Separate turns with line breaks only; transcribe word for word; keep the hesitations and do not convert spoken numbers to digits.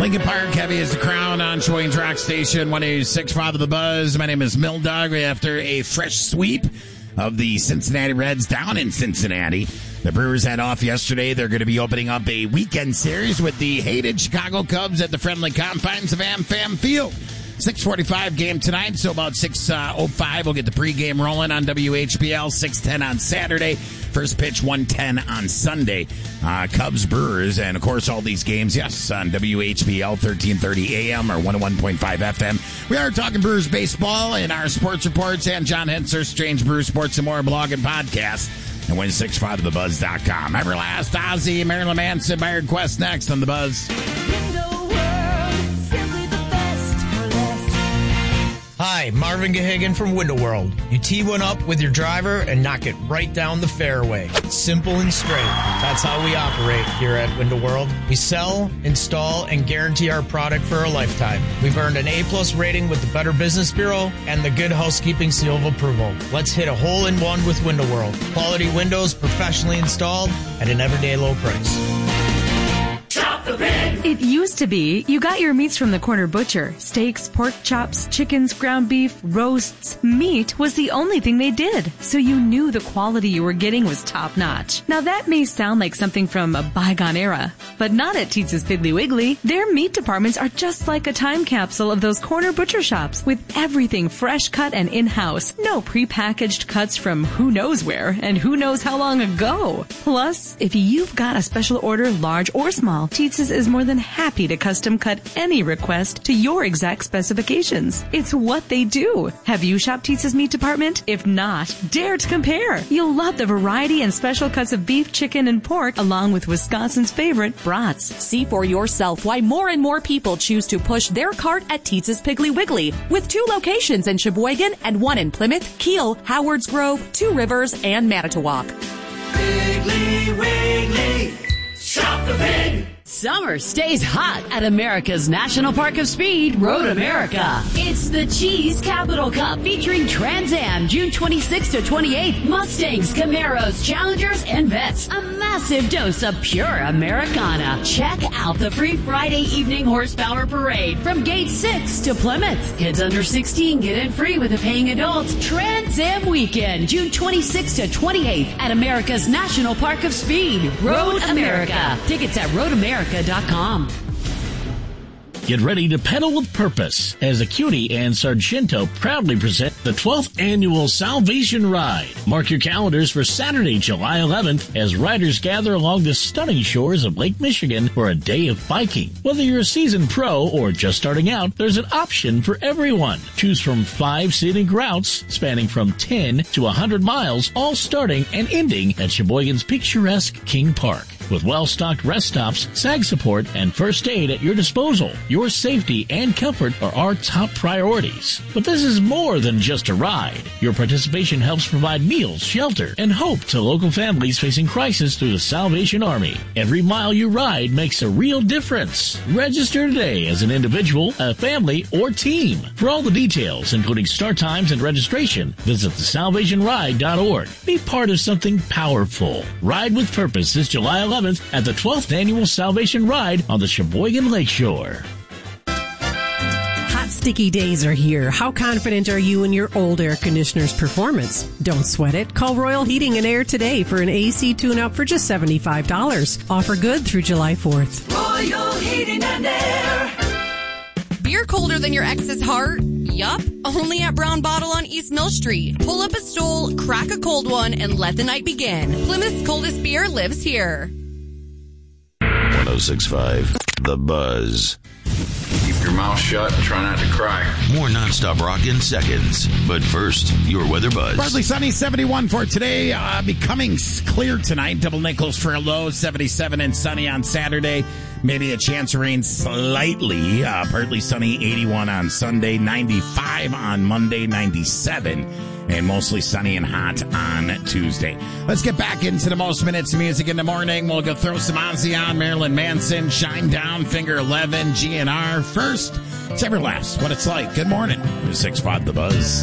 Lincoln Park, heavy as the crown on Sheboygan's Rock Station, one oh six point five of the Buzz. My name is Mill Dog. After a fresh sweep of the Cincinnati Reds down in Cincinnati, the Brewers had off yesterday. They're going to be opening up a weekend series with the hated Chicago Cubs at the friendly confines of AmFam Field. six forty-five game tonight, so about six oh five we'll get the pregame rolling on W H B L, six ten on Saturday. First pitch, one ten on Sunday. Uh, Cubs, Brewers, and of course all these games, yes, on W H B L, thirteen thirty A M or one oh one point five F M. We are talking Brewers baseball in our sports reports and John Hensler, Strange Brewers Sports and More blog and podcast. And win six five of the buzz dot com. Everlast, Ozzy, Marilyn Manson, Byron Quest next on the Buzz.
Hi, Marvin Gahagan from Window World. You tee one up with your driver and knock it right down the fairway. Simple and straight. That's how we operate here at Window World. We sell, install, and guarantee our product for a lifetime. We've earned an A-plus rating with the Better Business Bureau and the Good Housekeeping seal of approval. Let's hit a hole in one with Window World. Quality windows professionally installed at an everyday low price.
It used to be you got your meats from the corner butcher. Steaks, pork chops, chickens, ground beef, roasts. Meat was the only thing they did, so you knew the quality you were getting was top-notch. Now that may sound like something from a bygone era, but not at Teetz's Piggly Wiggly. Their meat departments are just like a time capsule of those corner butcher shops, with everything fresh cut and in-house. No prepackaged cuts from who knows where and who knows how long ago. Plus, if you've got a special order, large or small, Teetz's is more than happy to custom cut any request to your exact specifications. It's what they do. Have you shopped Teetz's meat department? If not, dare to compare. You'll love the variety and special cuts of beef, chicken, and pork, along with Wisconsin's favorite brats.
See for yourself why more and more people choose to push their cart at Teetz's Piggly Wiggly, with two locations in Sheboygan and one in Plymouth, Kiel, Howards Grove, Two Rivers, and Manitowoc.
Piggly Wiggly, shop the pig.
Summer stays hot at America's National Park of Speed, Road America. It's the Cheese Capital Cup featuring Trans Am, June twenty-sixth to twenty-eighth, Mustangs, Camaros, Challengers, and Vets. A massive dose of pure Americana. Check out the free Friday evening horsepower parade from Gate six to Plymouth. Kids under sixteen get in free with the paying adults. Trans Am Weekend, June twenty-sixth to twenty-eighth at America's National Park of Speed, Road America. Tickets at road america dot com.
Get ready to pedal with purpose as Acuity and Sargento proudly present the twelfth Annual Salvation Ride. Mark your calendars for Saturday, July eleventh, as riders gather along the stunning shores of Lake Michigan for a day of biking. Whether you're a seasoned pro or just starting out, there's an option for everyone. Choose from five scenic routes spanning from ten to one hundred miles, all starting and ending at Sheboygan's picturesque King Park. With well-stocked rest stops, sag support, and first aid at your disposal, your safety and comfort are our top priorities. But this is more than just a ride. Your participation helps provide meals, shelter, and hope to local families facing crisis through the Salvation Army. Every mile you ride makes a real difference. Register today as an individual, a family, or team. For all the details, including start times and registration, visit the salvation ride dot org. Be part of something powerful. Ride with purpose this July eleventh at the twelfth Annual Salvation Ride on the Sheboygan Lakeshore.
Hot, sticky days are here. How confident are you in your old air conditioner's performance? Don't sweat it. Call Royal Heating and Air today for an A C tune-up for just seventy-five dollars. Offer good through July fourth.
Royal Heating and Air.
Beer colder than your ex's heart? Yup, only at Brown Bottle on East Mill Street. Pull up a stool, crack a cold one, and let the night begin. Plymouth's coldest beer lives here.
one oh six point five The Buzz.
Keep your mouth shut and try not to cry.
More nonstop rock in seconds. But first, your weather buzz.
Partly sunny, seventy-one for today. Uh, becoming clear tonight. Double nickels for a low, seventy-seven and sunny on Saturday. Maybe a chance of rain slightly. Uh, partly sunny, eighty-one on Sunday, ninety-five on Monday, ninety-seven. And mostly sunny and hot on Tuesday. Let's get back into the most minutes of music in the morning. We'll go throw some Ozzy on, Marilyn Manson, Shine Down, Finger eleven, G N R. First, it's Everlast, What It's Like. Good morning. six five The Buzz.